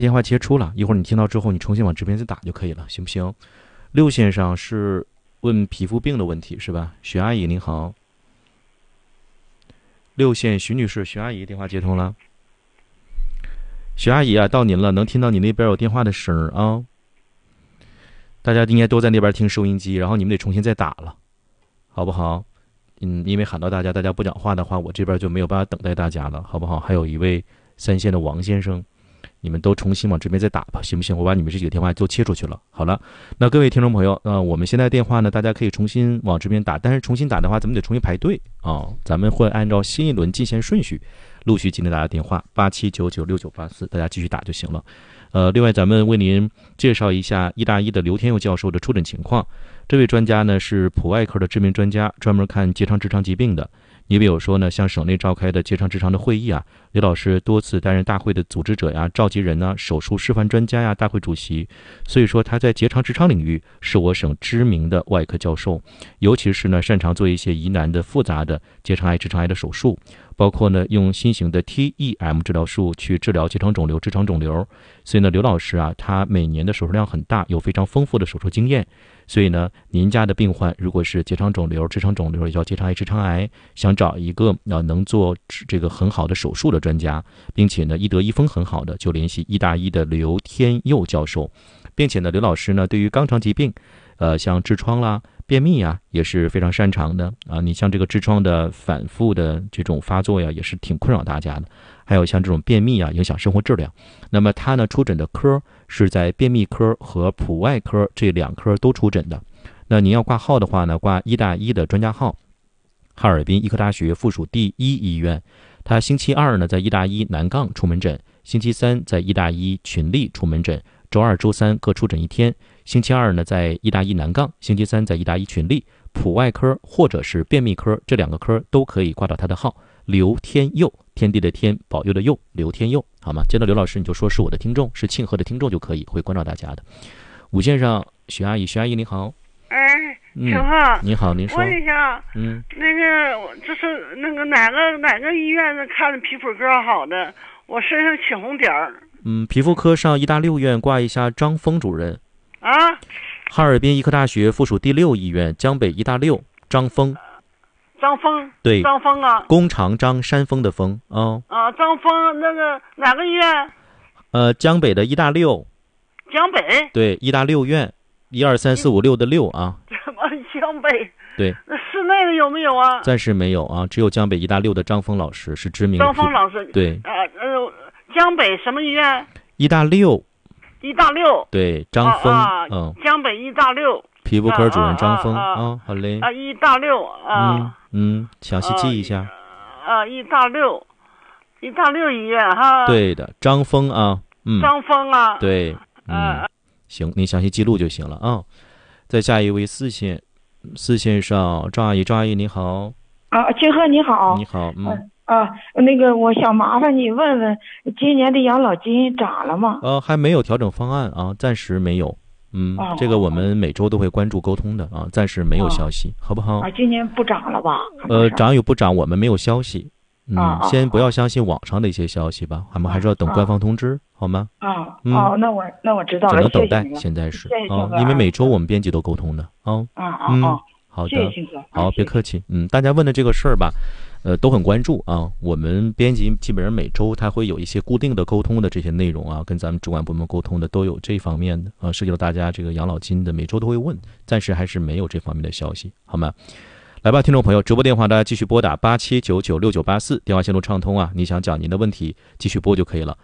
电话接出了，一会儿你听到之后，你重新往这边再打就可以了，行不行？六先生是问皮肤病的问题是吧？徐阿姨您好。六线徐女士，徐阿姨电话接通了。徐阿姨啊，到您了，能听到你那边有电话的声儿啊。大家应该都在那边听收音机，然后你们得重新再打了，好不好？因为喊到大家，大家不讲话的话，我这边就没有办法等待大家了，好不好？还有一位3线的王先生，你们都重新往这边再打吧，行不行？我把你们这几个电话都切出去了。好了，那各位听众朋友，我们现在电话呢，大家可以重新往这边打，但是重新打的话，咱们得重新排队啊，咱们会按照新一轮进线顺序，陆续接听大家电话87996984，大家继续打就行了。另外咱们为您介绍一下医大一的刘天佑教授的出诊情况。这位专家呢是普外科的知名专家，专门看结肠直肠疾病的。你比如说呢，像省内召开的结肠直肠的会议啊，刘老师多次担任大会的组织者呀、召集人呢、手术示范专家呀、大会主席。所以说他在结肠直肠领域是我省知名的外科教授，尤其是呢擅长做一些疑难的复杂的结肠癌、直肠癌的手术，包括呢用新型的 TEM 治疗术去治疗结肠肿瘤、直肠肿瘤。所以呢，刘老师啊，他每年的手术量很大，有非常丰富的手术经验。所以呢，您家的病患如果是结肠肿瘤、直肠肿瘤，也叫结肠癌、直肠癌，想找一个能做这个很好的手术的专家，并且呢医德医风很好的，就联系医大一的刘天佑教授。并且呢，刘老师呢对于肛肠疾病，像痔疮啦、便秘呀，也是非常擅长的啊。你像这个痔疮的反复的这种发作呀，也是挺困扰大家的。还有像这种便秘啊，影响生活质量。那么他呢出诊的科是在便秘科和普外科这2科都出诊的。那您要挂号的话呢，挂医大一的专家号，哈尔滨医科大学附属第1医院。他星期2呢在医大一南杠出门诊，星期3在医大一群力出门诊，周2、周3各出诊1天。星期2呢在医大一南杠，星期3在医大一群力。普外科或者是便秘科这2个科都可以挂到他的号，刘天佑，天地的天，保佑的佑，刘天佑，好吗？见到刘老师你就说是我的听众，是庆贺的听众就可以，会关照大家的。5线上徐阿姨，徐阿姨你好。 请好， 你好，您说。 问一下，那个就是那个哪个医院的看皮肤科好的？我身上起红点儿。 皮肤科上医大6院挂一下张峰主任。 啊？ 哈尔滨医科大学附属第6医院江北医大6，张峰。 张峰？ 对， 张峰啊。 弓长张，山峰的峰啊。 张峰那个哪个医院？ 江北的医大6。 江北？ 对，医大6院，1、2、3、4、5、6的6啊。 什么江北？ 对。 那室内的有没有啊？ 暂时没有啊，只有江北医大6的张峰老师是知名的。 张峰老师。 对。 江北什么医院？ 医大6。 医大6。 对，张峰。 江北医大6。 皮肤科主任张峰好嘞。 医大6 详细记一下。 医大6医院哈。 对的，张峰啊。 张峰啊。 对。行，您详细记录就行了啊。再下一位4线上赵阿姨，赵阿姨你好。 庆贺你好。 你好。 那个我想麻烦你问问，今年的养老金涨了吗？ 还没有调整方案啊，暂时没有。这个我们每周都会关注沟通的啊，暂时没有消息，好不好？ 今年不涨了吧？ 涨与不涨我们没有消息。先不要相信网上的一些消息吧，我们还是要等官方通知，好吗？ 那我知道了， 只能等待，现在是因为每周我们编辑都沟通的好的， 谢谢哥， 好，别客气。大家问的这个事儿吧，都很关注啊。我们编辑基本上每周他会有一些固定的沟通的这些内容啊，跟咱们主管部门沟通的都有这方面的涉及到大家这个养老金的，每周都会问，暂时还是没有这方面的消息，好吗？来吧，听众朋友，直播电话大家继续拨打87996984，电话线路畅通啊，你想讲您的问题继续拨就可以了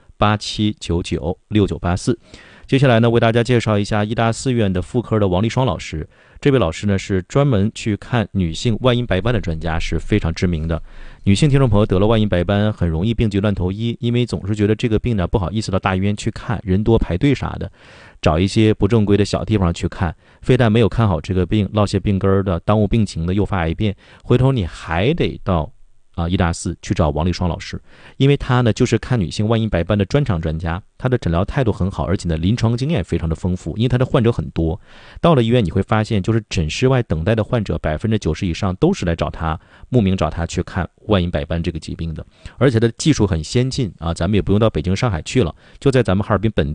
，87996984。接下来呢，为大家介绍一下医大4院的妇科的王丽双老师。这位老师呢是专门去看女性外阴白斑的专家，是非常知名的。女性听众朋友得了外阴白斑很容易病急乱投医，因为总是觉得这个病呢不好意思到大医院去看，人多排队啥的，找一些不正规的小地方去看，非但没有看好这个病，落下病根的，耽误病情的，诱发癌变，回头你还得到 184去找王立双老师，因为他呢就是看女性外阴白斑的专场专家，他的诊疗态度很好，而且呢临床经验非常的丰富，因为他的患者很多。到了医院你会发现，就是诊室外等待的患者90%以上都是来找他，慕名找他去看外阴白斑这个疾病的，而且他的技术很先进咱们也不用到北京上海去了，就在咱们哈尔滨本